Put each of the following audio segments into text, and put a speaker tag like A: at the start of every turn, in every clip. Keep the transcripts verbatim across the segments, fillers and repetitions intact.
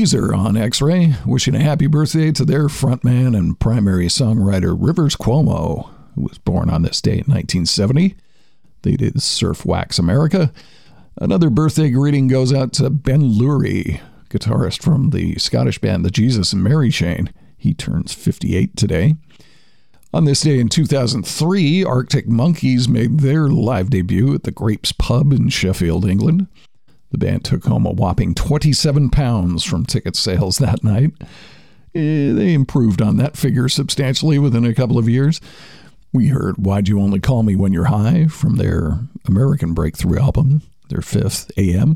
A: Weezer on X-Ray, wishing a happy birthday to their frontman and primary songwriter Rivers Cuomo, who was born on this day in nineteen seventy. They did Surf Wax America. Another birthday greeting goes out to Ben Lurie, guitarist from the Scottish band The Jesus and Mary Chain. He turns fifty-eight today. On this day in two thousand three, Arctic Monkeys made their live debut at the Grapes Pub in Sheffield, England. The band took home a whopping twenty-seven pounds from ticket sales that night. They improved on that figure substantially within a couple of years. We heard Why'd You Only Call Me When You're High from their American breakthrough album, their fifth, A M.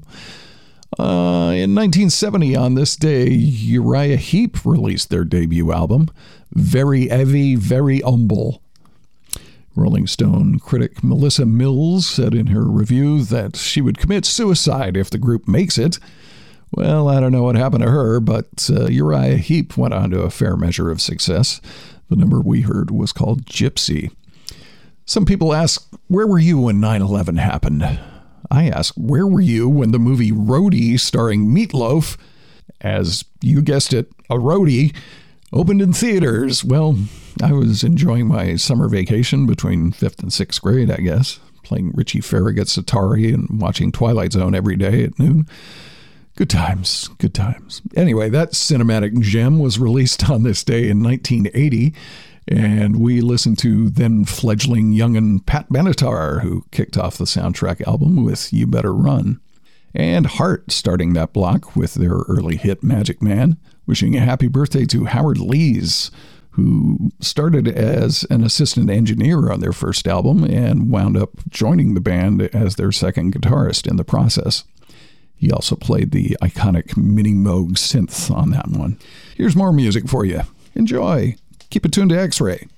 A: Uh, in nineteen seventy, on this day, Uriah Heep released their debut album, Very Heavy, Very Humble. Rolling Stone critic Melissa Mills said in her review that she would commit suicide if the group makes it. Well, I don't know what happened to her, but uh, Uriah Heep went on to a fair measure of success. The number we heard was called Gypsy. Some people ask, where were you when nine eleven happened? I ask, where were you when the movie Roadie, starring Meatloaf, as you guessed it, a roadie, opened in theaters? Well, I was enjoying my summer vacation between fifth and sixth grade, I guess, playing Richie Farragut's Atari and watching Twilight Zone every day at noon. Good times, good times. Anyway, that cinematic gem was released on this day in nineteen eighty, and we listened to then fledgling young'un Pat Benatar, who kicked off the soundtrack album with You Better Run. And Heart starting that block with their early hit Magic Man, wishing a happy birthday to Howard Lees, who started as an assistant engineer on their first album and wound up joining the band as their second guitarist in the process. He also played the iconic Mini Moog synth on that one. Here's more music for you. Enjoy. Keep it tuned to X-Ray.